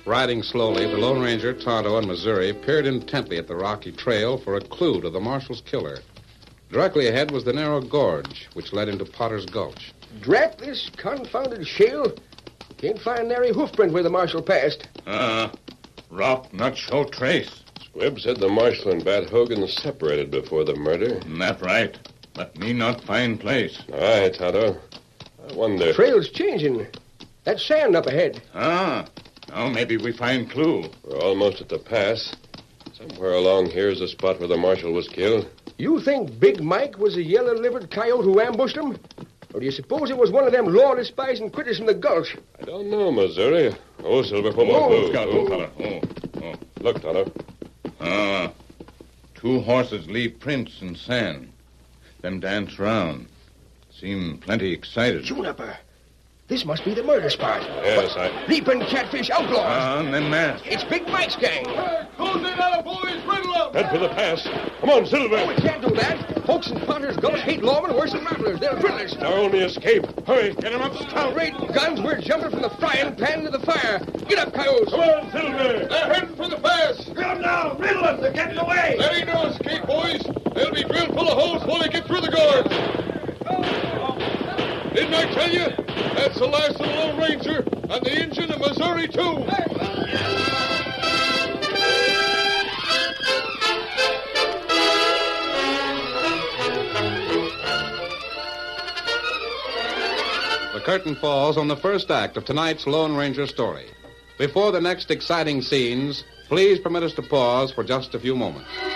Riding slowly, the Lone Ranger, Tonto, and Missouri peered intently at the rocky trail for a clue to the marshal's killer. Directly ahead was the narrow gorge, which led into Potter's Gulch. Drat this confounded shale. Can't find nary hoofprint where the marshal passed. Rock not show trace. Squibb said the marshal and Bat Hogan separated before the murder. That right. But me not find place. Aye, Tonto. I wonder... Trail's changing. That's sand up ahead. Now maybe we find clue. We're almost at the pass. Somewhere along here is the spot where the marshal was killed. You think Big Mike was a yellow-livered coyote who ambushed him? Or do you suppose it was one of them law-despising critters from the Gulch? I don't know, Missouri. Oh, Silver, for Look, Tonto. 2 horses leave prints in sand. Them dance round. Seem plenty excited. Juniper, this must be the murder spot. Yes, Leaping catfish outlaws. And them masks. It's Big Mike's gang. Close it out, boys. Riddle up. Head for the pass. Come on, Silver. Oh, we can't do that. Folks in Potter's Gulch hate lawmen worse than rattlers. They're drillers. Our only escape. Hurry, get him up stout. Great guns, we're jumping from the frying pan to the fire. Get up, coyotes. Come on, Silver. They're heading for the pass. Get them now. Riddle them. They're getting away. There ain't no escape, boys. They'll be drilled full of holes before they get through the gorge. Didn't I tell you? That's the last of the Lone Ranger and the Injun of Missouri, too. The curtain falls on the first act of tonight's Lone Ranger story. Before the next exciting scenes, please permit us to pause for just a few moments.